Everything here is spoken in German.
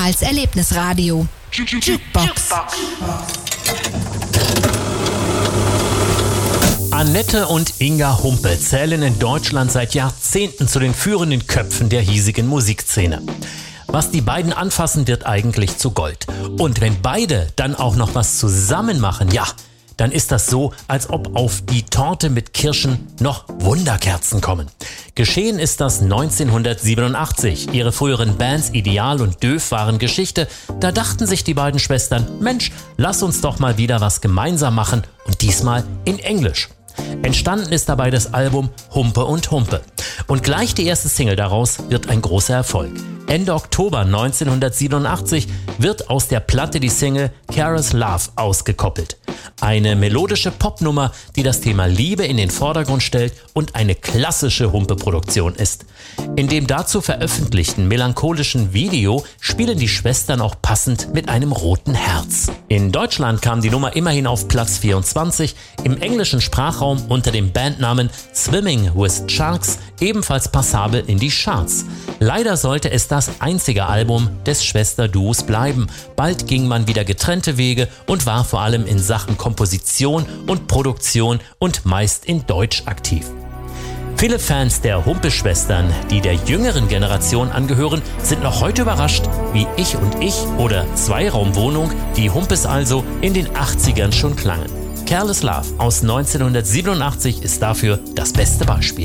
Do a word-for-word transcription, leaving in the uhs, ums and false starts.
Karls Erlebnisradio. Jukebox. Annette und Inga Humpe zählen in Deutschland seit Jahrzehnten zu den führenden Köpfen der hiesigen Musikszene. Was die beiden anfassen, wird eigentlich zu Gold. Und wenn beide dann auch noch was zusammen machen, ja, dann ist das so, als ob auf die Torte mit Kirschen noch Wunderkerzen kommen. Geschehen ist das neunzehnhundertsiebenundachtzig. Ihre früheren Bands Ideal und Döf waren Geschichte. Da dachten sich die beiden Schwestern, Mensch, lass uns doch mal wieder was gemeinsam machen und diesmal in Englisch. Entstanden ist dabei das Album Humpe und Humpe. Und gleich die erste Single daraus wird ein großer Erfolg. Ende Oktober neunzehnhundertsiebenundachtzig wird aus der Platte die Single Careless Love ausgekoppelt. Eine melodische Popnummer, die das Thema Liebe in den Vordergrund stellt und eine klassische Humpe-Produktion ist. In dem dazu veröffentlichten melancholischen Video spielen die Schwestern auch passend mit einem roten Herz. In Deutschland kam die Nummer immerhin auf Platz vierundzwanzig, im englischen Sprachraum unter dem Bandnamen Swimming with Sharks ebenfalls passabel in die Charts. Leider sollte es das einzige Album des Schwesterduos bleiben. Bald ging man wieder getrennte Wege und war vor allem in Sachen Komposition und Produktion und meist in Deutsch aktiv. Viele Fans der Humpe-Schwestern, die der jüngeren Generation angehören, sind noch heute überrascht, wie Ich und Ich oder Zweiraumwohnung, die Humpes also, in den achtzigern schon klangen. Careless Love aus neunzehnhundertsiebenundachtzig ist dafür das beste Beispiel.